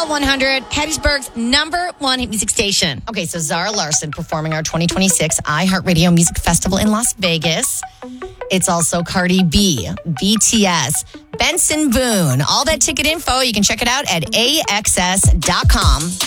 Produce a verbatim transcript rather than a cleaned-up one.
Hot one hundred, Hattiesburg's number one hit music station. Okay, so Zara Larsson performing our twenty twenty-six iHeartRadio Music Festival in Las Vegas. It's also Cardi B, B T S, Benson Boone. All that ticket info, you can check it out at A X S dot com.